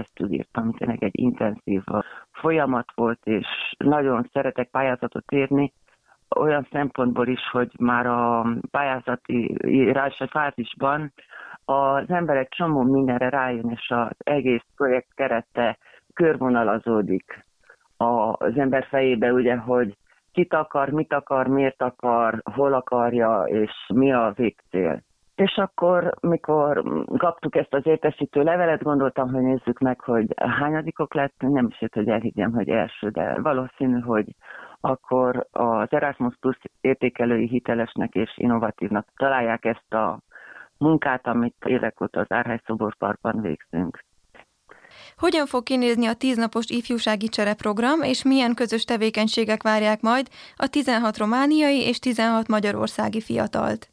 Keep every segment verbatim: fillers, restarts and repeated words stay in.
keresztül írtam, tényleg egy intenzív folyamat volt, és nagyon szeretek pályázatot írni, olyan szempontból is, hogy már a pályázati írási fázisban az ember egy csomó mindenre rájön, és az egész projekt kerete körvonalazódik az ember fejébe, ugye, hogy kit akar, mit akar, miért akar, hol akarja, és mi a végcél. És akkor, mikor kaptuk ezt az értesítő levelet, gondoltam, hogy nézzük meg, hogy hányadikok lett, nem is jött, hogy elhiggyem, hogy első, de valószínű, hogy akkor az Erasmus Plus értékelői hitelesnek és innovatívnak találják ezt a munkát, amit évek óta az Árhály Szoborparkban végzünk. Hogyan fog kinézni a tíznapos ifjúsági csereprogram, és milyen közös tevékenységek várják majd a tizenhat romániai és tizenhat magyarországi fiatalt?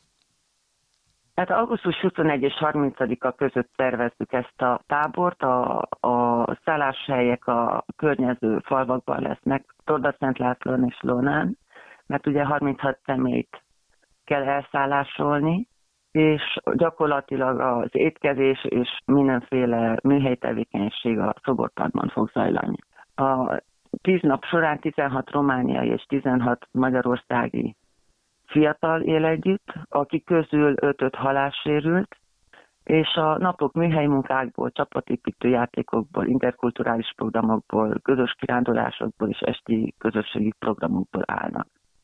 Hát augusztus huszonegy és harmincadika között szervezzük ezt a tábort, a, a szálláshelyek a környező falvakban lesznek, Tordaszent Lászlón és Lónán, mert ugye harminchat személyt kell elszállásolni, és gyakorlatilag az étkezés és mindenféle műhelyi tevékenység a Szoborparkban fog zajlani. A tíz nap során tizenhat romániai és tizenhat magyarországi fiatal él együtt, akik közül öt-öt halássérült, és a napok műhelyi munkákból, csapatépítő játékokból, interkulturális programokból, közös kirándulásokból és esti közösségi programokból állnak.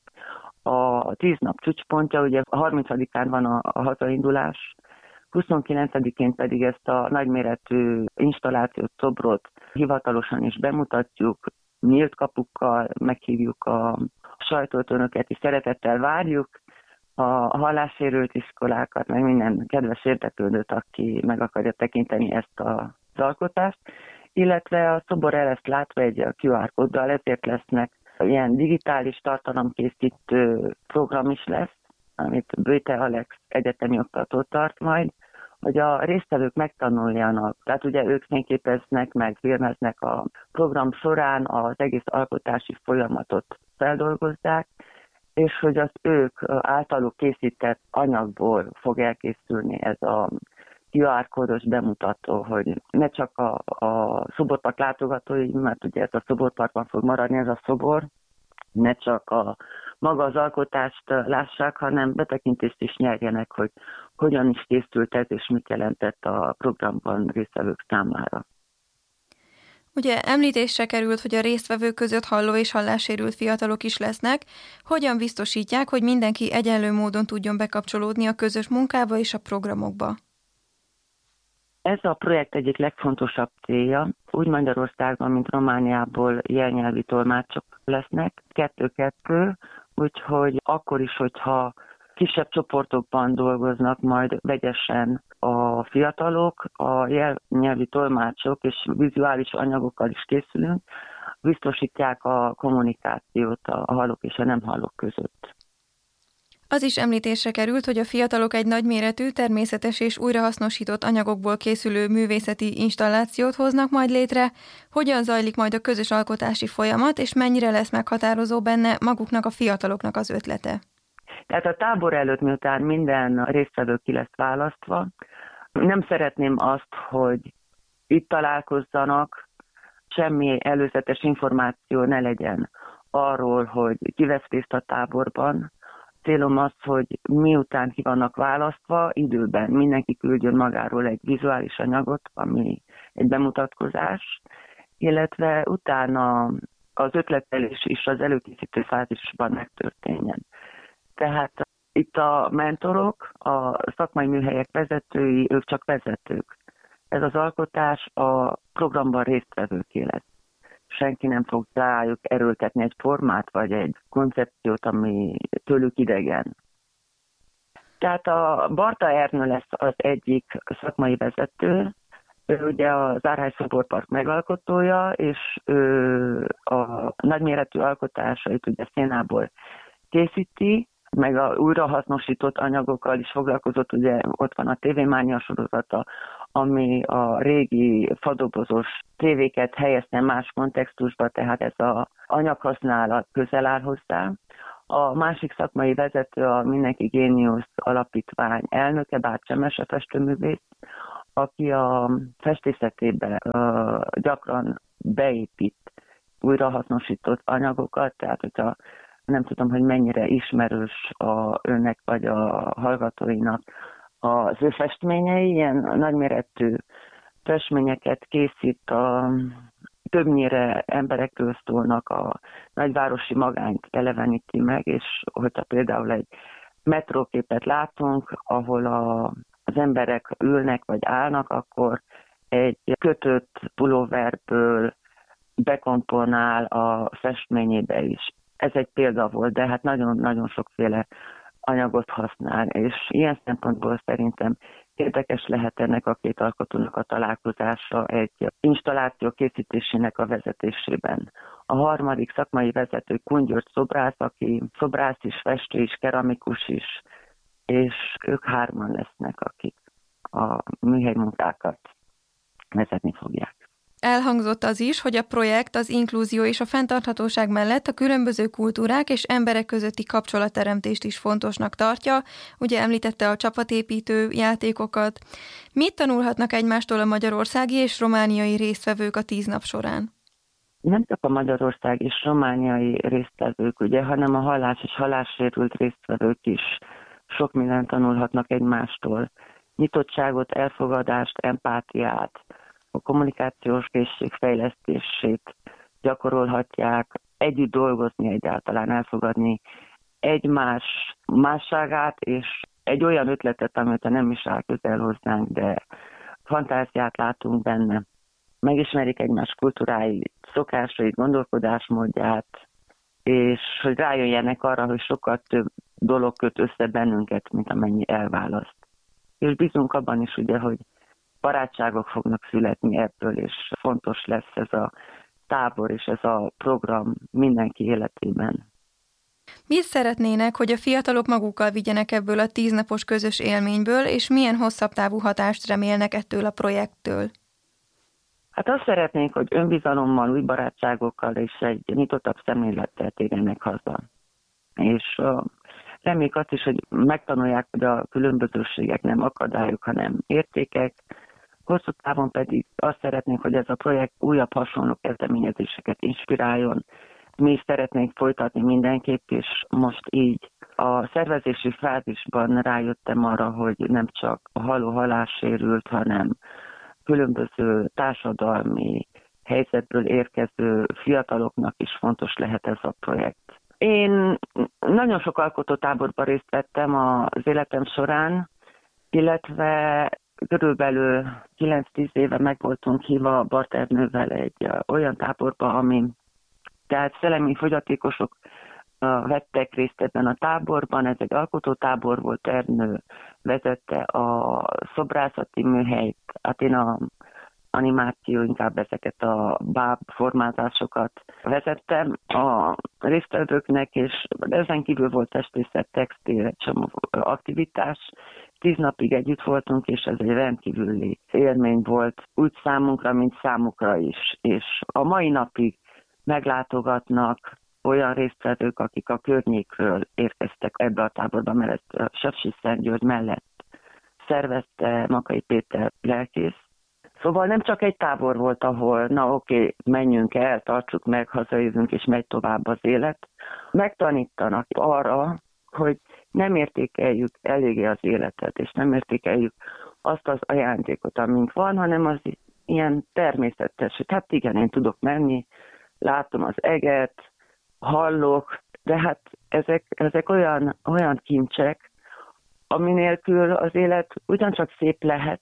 A tíz nap csúcspontja, ugye a harmincadikán van a, a hazaindulás, huszonkilencedikén pedig ezt a nagyméretű installációt, szobrot hivatalosan is bemutatjuk, nyílt kapukkal meghívjuk a sajtót, önöket is szeretettel várjuk, a hallássérült iskolákat, meg minden kedves érdeklődőt, aki meg akarja tekinteni ezt az alkotást, illetve a szobor el lesz látva egy kú er kóddal, ezért lesznek ilyen digitális tartalomkészítő program is lesz, amit Böjte Alex egyetemi oktató tart majd, hogy a résztvevők megtanuljanak, tehát ugye ők fényképeznek, meg filmeznek a program során, az egész alkotási folyamatot feldolgozzák, és hogy az ők általuk készített anyagból fog elkészülni ez a kú er kódos bemutató, hogy ne csak a, a Szoborpark látogatói, mert ugye ez a Szoborparkban fog maradni ez a szobor, ne csak a maga az alkotást lássák, hanem betekintést is nyerjenek, hogy hogyan is készült ez, és mit jelentett a programban résztvevők számára. Ugye említésre került, hogy a résztvevők között halló- és hallássérült fiatalok is lesznek. Hogyan biztosítják, hogy mindenki egyenlő módon tudjon bekapcsolódni a közös munkába és a programokba? Ez a projekt egyik legfontosabb célja. Úgy Magyarországon, mint Romániából jelnyelvi tolmácsok lesznek, kettő-kettő, úgyhogy akkor is, hogyha kisebb csoportokban dolgoznak majd vegyesen a fiatalok, a jelnyelvi tolmácsok és vizuális anyagokkal is készülünk, biztosítják a kommunikációt a hallók és a nem hallók között. Az is említésre került, hogy a fiatalok egy nagyméretű, természetes és újrahasznosított anyagokból készülő művészeti installációt hoznak majd létre. Hogyan zajlik majd a közös alkotási folyamat, és mennyire lesz meghatározó benne maguknak a fiataloknak az ötlete? Tehát a tábor előtt, miután minden résztvevő ki lesz választva, nem szeretném azt, hogy itt találkozzanak, semmi előzetes információ ne legyen arról, hogy ki vesz részt a táborban. Célom az, hogy miután ki vannak választva, időben mindenki küldjön magáról egy vizuális anyagot, ami egy bemutatkozás, illetve utána az ötletelés is az előkészítő fázisban megtörténjen. Tehát itt a mentorok, a szakmai műhelyek vezetői, ők csak vezetők. Ez az alkotás a programban résztvevőké lesz. Senki nem fog rájuk erőltetni egy formát, vagy egy koncepciót, ami tőlük idegen. Tehát a Barta Ernő lesz az egyik szakmai vezető, ő ugye az Árhály Szoborpark megalkotója, és ő a nagyméretű alkotásait ugye szénából készíti, meg a újrahasznosított anyagokkal is foglalkozott, ugye ott van a tévémánia sorozata, ami a régi fadobozos tévéket helyezte más kontextusba, tehát ez az anyaghasználat közel áll hozzá. A másik szakmai vezető a Mindenki Géniusz Alapítvány elnöke, Bács Emese festőművész, aki a festészetébe uh, gyakran beépít újrahasznosított anyagokat, tehát hogyha nem tudom, hogy mennyire ismerős a önnek vagy a hallgatóinak az ő festményei, ilyen nagyméretű festményeket készít, a, többnyire emberekről szólnak, a nagyvárosi magányt eleveníti meg, és hogyha például egy metróképet látunk, ahol a, az emberek ülnek vagy állnak, akkor egy kötött pulóverből bekomponál a festményébe is. Ez egy példa volt, de hát nagyon-nagyon sokféle anyagot használ, és ilyen szempontból szerintem érdekes lehet ennek a két alkotónak a találkozása egy installáció készítésének a vezetésében. A harmadik szakmai vezető Kun György szobrász, aki szobrász is, festő is, keramikus is, és ők hárman lesznek, akik a műhelymunkákat vezetni fogják. Elhangzott az is, hogy a projekt az inkluzió és a fenntarthatóság mellett a különböző kultúrák és emberek közötti kapcsolatteremtést is fontosnak tartja. Ugye említette a csapatépítő játékokat. Mit tanulhatnak egymástól a magyarországi és romániai résztvevők a tíz nap során? Nem csak a magyarországi és romániai résztvevők, ugye, hanem a hallás és hallássérült résztvevők is sok mindent tanulhatnak egymástól. Nyitottságot, elfogadást, empátiát, a kommunikációs készség fejlesztését gyakorolhatják, együtt dolgozni egyáltalán, elfogadni egymás másságát, és egy olyan ötletet, amit nem is áll közel hozzánk, de fantáziát látunk benne. Megismerik egymás kultúráit, szokásait, gondolkodásmódját, és hogy rájöjjenek arra, hogy sokkal több dolog köt össze bennünket, mint amennyi elválaszt. És bízunk abban is, ugye, hogy barátságok fognak születni ebből, és fontos lesz ez a tábor és ez a program mindenki életében. Mit szeretnének, hogy a fiatalok magukkal vigyenek ebből a tíznapos közös élményből, és milyen hosszabb távú hatást remélnek ettől a projekttől? Hát azt szeretnénk, hogy önbizalommal, új barátságokkal és egy nyitottabb szemlélettel térjenek haza. És uh, reméljük azt is, hogy megtanulják, hogy a különbözőségek nem akadályok, hanem értékek. Hosszú távon pedig azt szeretnénk, hogy ez a projekt újabb hasonló kezdeményezéseket inspiráljon. Mi is szeretnénk folytatni mindenképp, és most így a szervezési fázisban rájöttem arra, hogy nem csak a halló-hallássérült, hanem különböző társadalmi helyzetből érkező fiataloknak is fontos lehet ez a projekt. Én nagyon sok alkotótáborban részt vettem az életem során, illetve körülbelül kilenc-tíz éve meg voltunk hívva Bart Ernővel egy olyan táborba, ami tehát szellemi fogyatékosok vettek részt ebben a táborban. Ez egy alkotótábor volt, Ernő vezette a szobrászati műhelyt, hát én a animáció, inkább ezeket a báb formázásokat vezettem a résztvevőknek, és ezen kívül volt festészet, textil, egy csomó aktivitás. Tíz napig együtt voltunk, és ez egy rendkívüli élmény volt, úgy számunkra, mint számukra is. És a mai napig meglátogatnak olyan résztvevők, akik a környékről érkeztek ebbe a táborba, mert ezt a Sepsiszentgyörgy mellett szervezte Makai Péter lelkész. Szóval nem csak egy tábor volt, ahol na oké, okay, menjünk el, tartsuk meg, hazajövünk, és megy tovább az élet. Megtanítanak arra, hogy nem értékeljük eléggé az életet, és nem értékeljük azt az ajándékot, amink van, hanem az ilyen természetes, hogy hát igen, én tudok menni, látom az eget, hallok, de hát ezek, ezek olyan, olyan kincsek, ami nélkül az élet ugyancsak szép lehet,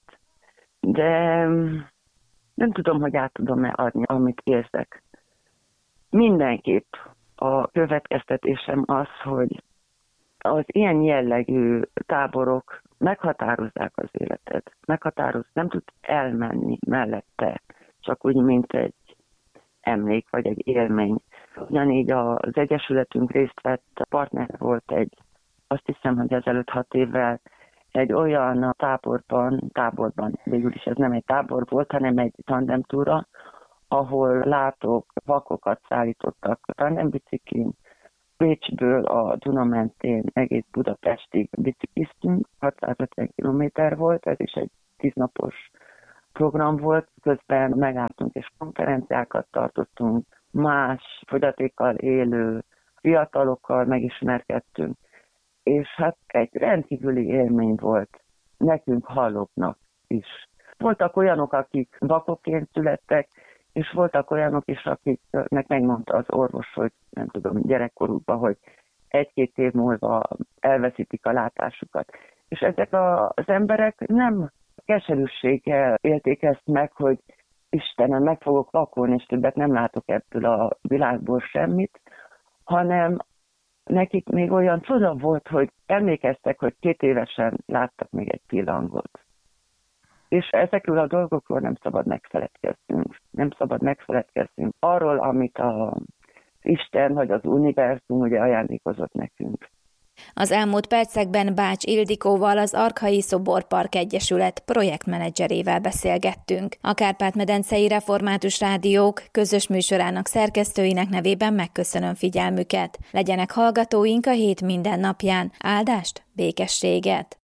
de nem tudom, hogy át tudom-e adni, amit érzek. Mindenképp a következtetésem az, hogy az ilyen jellegű táborok meghatározzák az életet. Meghatároz, nem tud elmenni mellette, csak úgy, mint egy emlék vagy egy élmény. Ugyanígy az Egyesületünk részt vett, partner volt egy, azt hiszem, hogy ezelőtt hat évvel, egy olyan táborban, táborban, végül is ez nem egy tábor volt, hanem egy tandemtúra, ahol látók, vakokat szállítottak tandembiciklin. Pécsből a Duna mentén egész Budapestig bicikliztünk, hatszázötven kilométer volt, ez is egy tíznapos program volt, közben megálltunk és konferenciákat tartottunk, más fogyatékkal élő fiatalokkal megismerkedtünk, és hát egy rendkívüli élmény volt nekünk hallóknak is. Voltak olyanok, akik vakokként születtek, és voltak olyanok is, akiknek megmondta az orvos, hogy nem tudom, gyerekkorukban, hogy egy-két év múlva elveszítik a látásukat. És ezek az emberek nem keserűséggel élték ezt meg, hogy Istenem, meg fogok vakulni, és többet nem látok ebből a világból semmit, hanem nekik még olyan csoda volt, hogy emlékeztek, hogy két évesen láttak még egy pillangot. És ezekről a dolgokról nem szabad megfeledkeznünk. Nem szabad megfeledkeznünk arról, amit a Isten vagy az univerzum ugye ajándékozott nekünk. Az elmúlt percekben Bács Ildikóval, az Arkhai Szoborpark Egyesület projektmenedzserével beszélgettünk. A Kárpát-medencei Református Rádiók közös műsorának szerkesztőinek nevében megköszönöm figyelmüket. Legyenek hallgatóink a hét minden napján. Áldást, békességet!